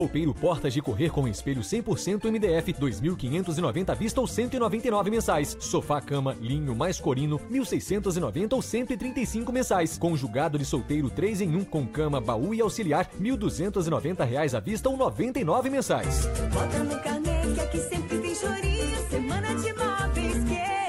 Roupeiro Portas de Correr com espelho 100% MDF, 2.590 à vista ou 199 mensais. Sofá-cama, linho mais corino, 1.690 ou 135 mensais. Conjugado de solteiro 3 em 1 com cama, baú e auxiliar, R$1.290 à vista ou 99 mensais. Bota no carnê que aqui sempre tem chorinho, semana de móveis que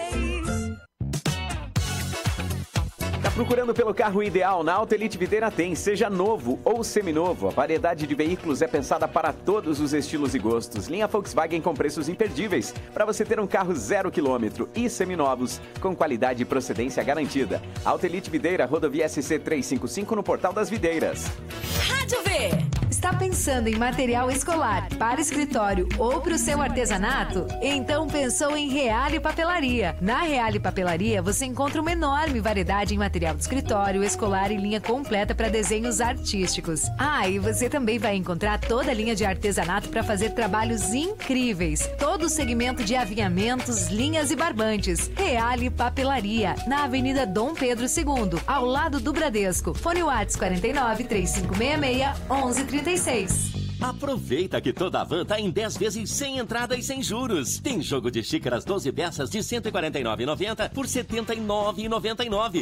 Tá procurando pelo carro ideal? Na Auto Elite Videira tem, seja novo ou seminovo. A variedade de veículos é pensada para todos os estilos e gostos. Linha Volkswagen com preços imperdíveis, para você ter um carro 0 km e seminovos, com qualidade e procedência garantida. Auto Elite Videira, rodovia SC 355 no Portal das Videiras. Rádio V. Está pensando em material escolar para escritório ou para o seu artesanato? Então pensou em Reale Papelaria. Na Reale Papelaria você encontra uma enorme variedade em material de escritório, escolar e linha completa para desenhos artísticos. E você também vai encontrar toda a linha de artesanato para fazer trabalhos incríveis. Todo o segmento de avinhamentos, linhas e barbantes. Reale Papelaria, na Avenida Dom Pedro II, ao lado do Bradesco. Fone Whats 49 3566 1136. Aproveita que toda a van tá em 10 vezes sem entrada e sem juros. Tem jogo de xícaras 12 peças de R$ 149,90 por R$ 79,99.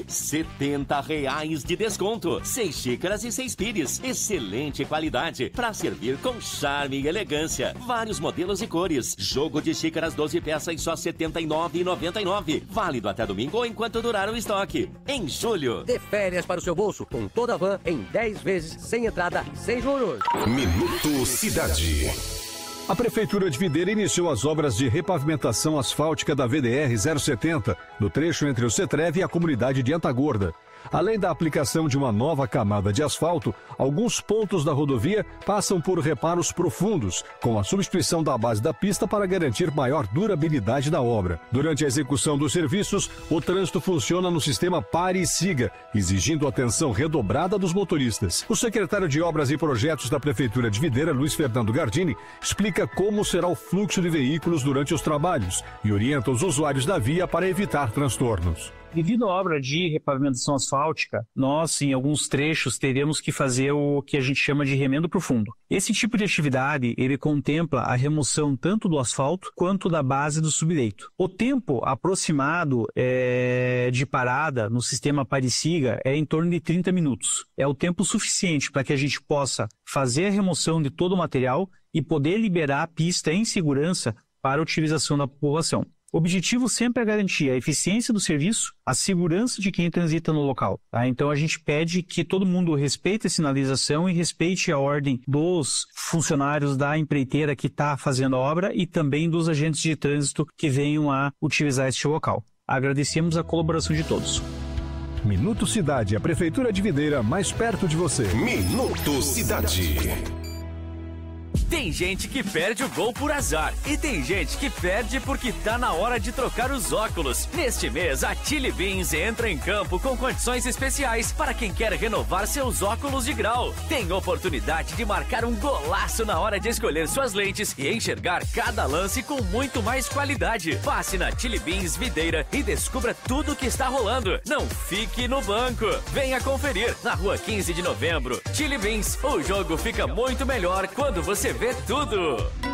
R$70 de desconto. 6 xícaras e 6 pires. Excelente qualidade para servir com charme e elegância. Vários modelos e cores. Jogo de xícaras 12 peças só R$ 79,99. Válido até domingo ou enquanto durar o estoque. Em julho. Dê férias para o seu bolso com toda a van em 10 vezes sem entrada e sem juros. Minuto Cidade. A Prefeitura de Videira iniciou as obras de repavimentação asfáltica da VDR 070, no trecho entre o Cetreve e a comunidade de Antagorda. Além da aplicação de uma nova camada de asfalto, alguns pontos da rodovia passam por reparos profundos, com a substituição da base da pista para garantir maior durabilidade da obra. Durante a execução dos serviços, o trânsito funciona no sistema pare e siga, exigindo atenção redobrada dos motoristas. O secretário de Obras e Projetos da Prefeitura de Videira, Luiz Fernando Gardini, explica como será o fluxo de veículos durante os trabalhos e orienta os usuários da via para evitar transtornos. Devido à obra de repavimentação asfáltica, nós, em alguns trechos, teremos que fazer o que a gente chama de remendo profundo. Esse tipo de atividade, ele contempla a remoção tanto do asfalto quanto da base do subleito. O tempo aproximado de parada no sistema pare-siga é em torno de 30 minutos. É o tempo suficiente para que a gente possa fazer a remoção de todo o material e poder liberar a pista em segurança para a utilização da população. O objetivo sempre é garantir a eficiência do serviço, a segurança de quem transita no local. Tá? Então a gente pede que todo mundo respeite a sinalização e respeite a ordem dos funcionários da empreiteira que está fazendo a obra e também dos agentes de trânsito que venham a utilizar este local. Agradecemos a colaboração de todos. Minuto Cidade, a Prefeitura de Videira mais perto de você. Minuto Cidade. Tem gente que perde o gol por azar e tem gente que perde porque tá na hora de trocar os óculos. Neste mês, a Chili Beans entra em campo com condições especiais para quem quer renovar seus óculos de grau. Tem oportunidade de marcar um golaço na hora de escolher suas lentes e enxergar cada lance com muito mais qualidade. Passe na Chili Beans Videira e descubra tudo o que está rolando. Não fique no banco. Venha conferir na Rua 15 de Novembro. Chili Beans, o jogo fica muito melhor quando você vê tudo.